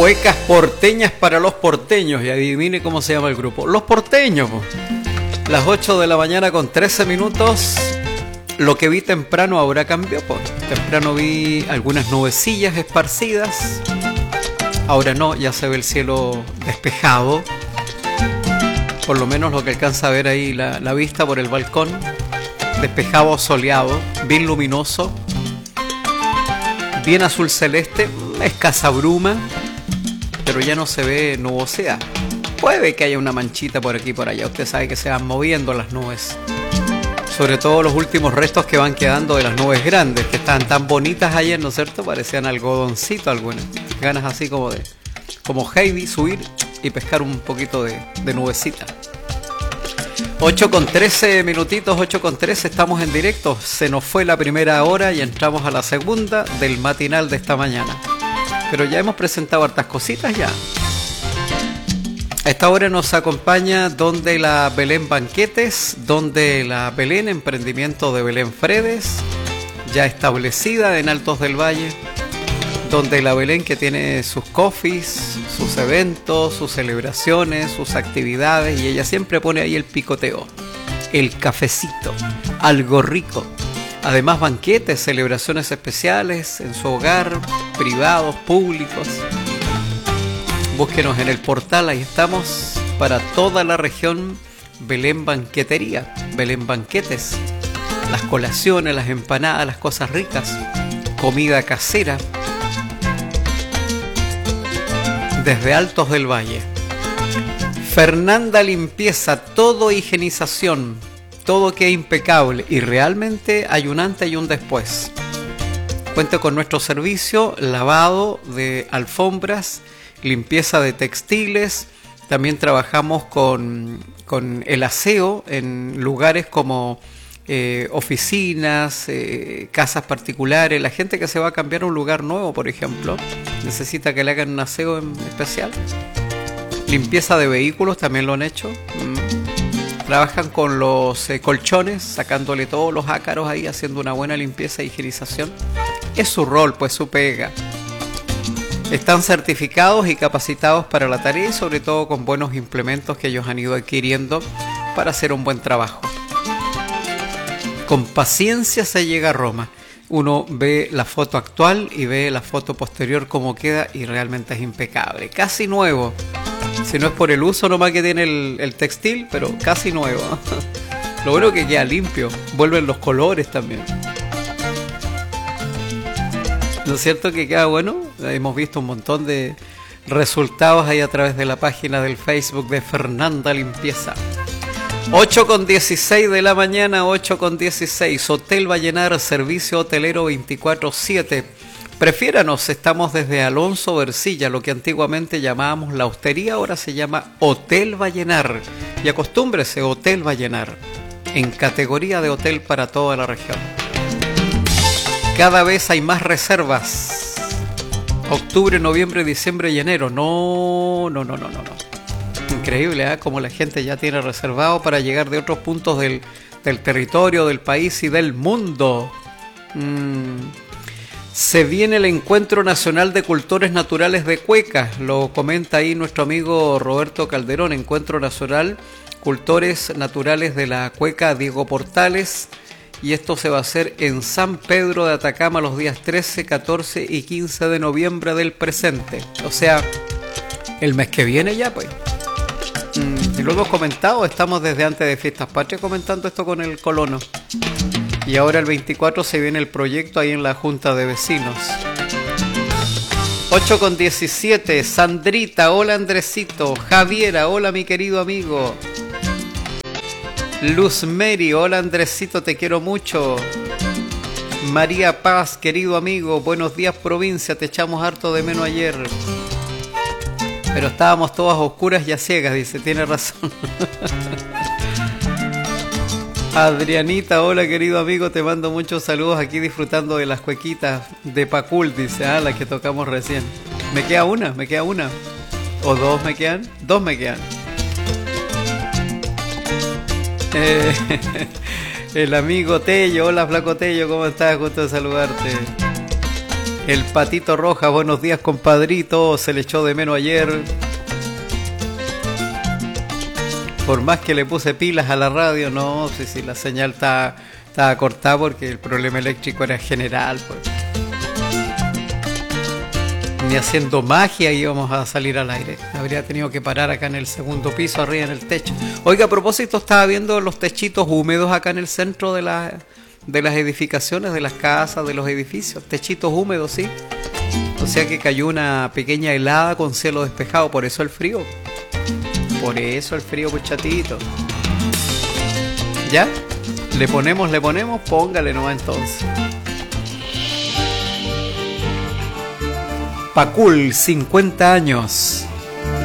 Cuecas porteñas para los porteños. Y adivine cómo se llama el grupo. Los Porteños. Las 8 de la mañana con 13 minutos. Lo que vi temprano ahora cambió. Temprano vi algunas nubecillas esparcidas. Ahora no, ya se ve el cielo despejado. Por lo menos lo que alcanza a ver ahí la vista por el balcón. Despejado, soleado, bien luminoso. Bien azul celeste, escasa bruma, pero ya no se ve nubosidad. Puede que haya una manchita por aquí y por allá. Usted sabe que se van moviendo las nubes. Sobre todo los últimos restos que van quedando de las nubes grandes, que estaban tan bonitas ayer, ¿no es cierto? Parecían algodoncito algunas. Ganas así como Heidi, subir y pescar un poquito de nubecita. 8 con 13 minutitos, 8 con 13, estamos en directo. Se nos fue la primera hora y entramos a la segunda del matinal de esta mañana. Pero ya hemos presentado hartas cositas ya. A esta hora nos acompaña Donde la Belén Banquetes, Donde la Belén, emprendimiento de Belén Fredes, ya establecida en Altos del Valle. Donde la Belén, que tiene sus coffees, sus eventos, sus celebraciones, sus actividades, y ella siempre pone ahí el picoteo, el cafecito, algo rico. Además, banquetes, celebraciones especiales en su hogar, privados, públicos. Búsquenos en el portal, ahí estamos, para toda la región. Belén Banquetería, Belén Banquetes, las colaciones, las empanadas, las cosas ricas, comida casera. Desde Altos del Valle. Fernanda Limpieza, todo higienización, todo queda impecable y realmente hay un antes y un después. Cuenta con nuestro servicio, lavado de alfombras, limpieza de textiles. También trabajamos con el aseo en lugares como oficinas, casas particulares. La gente que se va a cambiar a un lugar nuevo, por ejemplo, necesita que le hagan un aseo en especial. Limpieza de vehículos también lo han hecho. Trabajan con los colchones, sacándole todos los ácaros ahí, haciendo una buena limpieza e higienización. Es su rol, pues su pega. Están certificados y capacitados para la tarea y sobre todo con buenos implementos que ellos han ido adquiriendo para hacer un buen trabajo. Con paciencia se llega a Roma. Uno ve la foto actual y ve la foto posterior cómo queda y realmente es impecable. Casi nuevo. Si no es por el uso nomás que tiene el textil, pero casi nuevo. Lo bueno que queda limpio. Vuelven los colores también. ¿No es cierto que queda bueno? Hemos visto un montón de resultados ahí a través de la página del Facebook de Fernanda Limpieza. 8 con 16 de la mañana, 8 con 16. Hotel Vallenar, servicio hotelero 24/7. Prefiéranos, estamos desde Alonso Versilla, lo que antiguamente llamábamos La Hostería, ahora se llama Hotel Vallenar. Y acostúmbrese, Hotel Vallenar, en categoría de hotel para toda la región. Cada vez hay más reservas. Octubre, noviembre, diciembre y enero. No. Increíble, ¿eh? Como la gente ya tiene reservado para llegar de otros puntos del territorio, del país y del mundo. Se viene el Encuentro Nacional de Cultores Naturales de Cuecas. Lo comenta ahí nuestro amigo Roberto Calderón. Encuentro Nacional Cultores Naturales de la Cueca Diego Portales. Y esto se va a hacer en San Pedro de Atacama los días 13, 14 y 15 de noviembre del presente. O sea, el mes que viene ya, pues. Y lo hemos comentado, estamos desde antes de Fiestas Patrias comentando esto con el colono. Y ahora el 24 se viene el proyecto ahí en la Junta de Vecinos. 8 con 17, Sandrita, hola Andresito. Javiera, hola mi querido amigo. Luz Mary, hola Andresito, te quiero mucho. María Paz, querido amigo, buenos días provincia, te echamos harto de menos ayer. Pero estábamos todas oscuras y a ciegas, dice, tiene razón. Adrianita, hola querido amigo, te mando muchos saludos aquí disfrutando de las cuequitas de Pacul, dice, las que tocamos recién. Me queda una. ¿O dos me quedan? Dos me quedan. El amigo Tello, hola flaco Tello, ¿cómo estás? Gusto de saludarte. El Patito Roja, buenos días, compadrito. Se le echó de menos ayer. Por más que le puse pilas a la radio, no, si la señal estaba cortada porque el problema eléctrico era general. Pues. Ni haciendo magia íbamos a salir al aire. Habría tenido que parar acá en el segundo piso, arriba en el techo. Oiga, a propósito, estaba viendo los techitos húmedos acá en el centro de las edificaciones, de las casas, de los edificios. Techitos húmedos, sí. O sea que cayó una pequeña helada con cielo despejado, por eso el frío. Por eso el frío, puchatito. ¿Ya? ¿Le ponemos? Póngale nomás entonces. Pacul, 50 años.